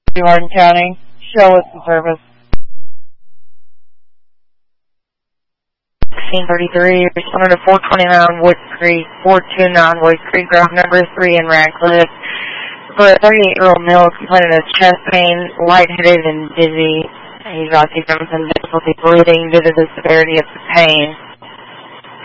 Hardin County. Show us the service. 1633, responded to 429 Wood Creek, 429 Wood Creek, ground number 3 in Radcliffe. For a 38-year-old male complaining of chest pain, lightheaded, and dizzy. He's also having some difficulty breathing due to the severity of the pain.